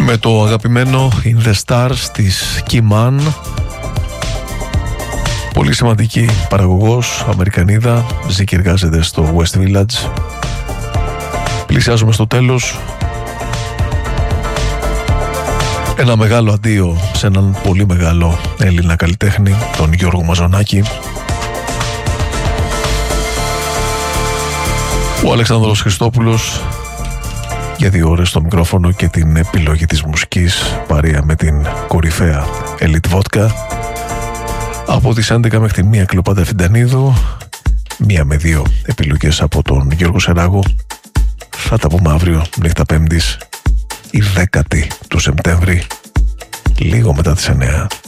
Με το αγαπημένο In The Stars της Keyman, πολύ σημαντική παραγωγός, Αμερικανίδα, ζει και εργάζεται στο West Village. Πλησιάζουμε στο τέλος. Ένα μεγάλο αντίο σε έναν πολύ μεγάλο Έλληνα καλλιτέχνη, τον Γιώργο Μαζονάκη. Ο Αλέξανδρος Χριστόπουλος για 2 ώρες στο μικρόφωνο και την επιλογή της μουσικής, παρέα με την κορυφαία Elite Vodka. Από τις 11 μέχρι τη 1 Κλεοπάντα Φιντανίδου, 1 με 2 επιλογές από τον Γιώργο Σεράγο. Θα τα πούμε αύριο, νύχτα Πέμπτης, η 10η του Σεπτέμβρη, λίγο μετά τις 9.